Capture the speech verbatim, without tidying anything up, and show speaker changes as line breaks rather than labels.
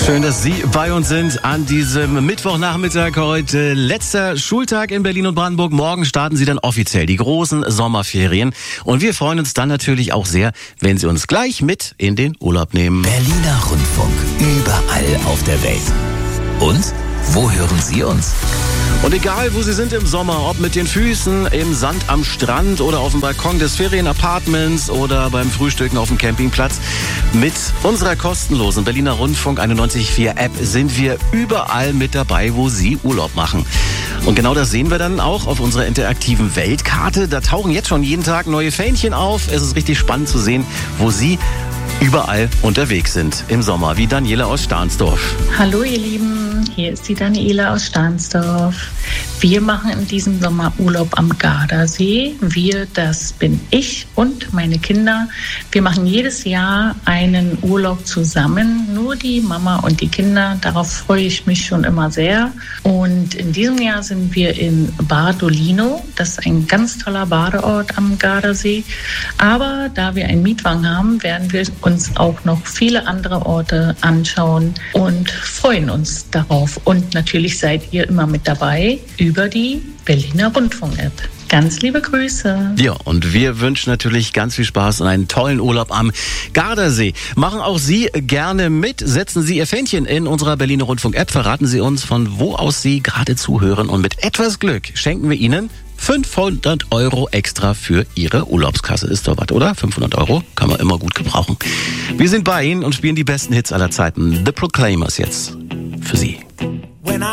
Schön, dass Sie bei uns sind an diesem Mittwochnachmittag heute. Letzter Schultag in Berlin und Brandenburg. Morgen starten Sie dann offiziell die großen Sommerferien. Und wir freuen uns dann natürlich auch sehr, wenn Sie uns gleich mit in den Urlaub nehmen.
Berliner Rundfunk. Überall auf der Welt. Und wo hören Sie uns?
Und egal, wo Sie sind im Sommer, ob mit den Füßen im Sand am Strand oder auf dem Balkon des Ferienapartments oder beim Frühstücken auf dem Campingplatz, mit unserer kostenlosen Berliner Rundfunk einundneunzig Komma vier App sind wir überall mit dabei, wo Sie Urlaub machen. Und genau das sehen wir dann auch auf unserer interaktiven Weltkarte. Da tauchen jetzt schon jeden Tag neue Fähnchen auf. Es ist richtig spannend zu sehen, wo Sie überall unterwegs sind im Sommer, wie Daniela aus Stahnsdorf.
Hallo ihr Lieben, hier ist die Daniela aus Stahnsdorf. Wir machen in diesem Sommer Urlaub am Gardasee. Wir, das bin ich und meine Kinder. Wir machen jedes Jahr einen Urlaub zusammen, nur die Mama und die Kinder. Darauf freue ich mich schon immer sehr. Und in diesem Jahr sind wir in Bardolino. Das ist ein ganz toller Badeort am Gardasee. Aber da wir einen Mietwagen haben, werden wir uns auch noch viele andere Orte anschauen und freuen uns darauf. Und natürlich seid ihr immer mit dabei über die Berliner Rundfunk-App. Ganz liebe Grüße.
Ja, und wir wünschen natürlich ganz viel Spaß und einen tollen Urlaub am Gardasee. Machen auch Sie gerne mit. Setzen Sie Ihr Fähnchen in unserer Berliner Rundfunk-App. Verraten Sie uns, von wo aus Sie gerade zuhören. Und mit etwas Glück schenken wir Ihnen fünfhundert Euro extra für Ihre Urlaubskasse. Ist doch was, oder? fünfhundert Euro kann man immer gut gebrauchen. Wir sind bei Ihnen und spielen die besten Hits aller Zeiten. The Proclaimers jetzt für Sie.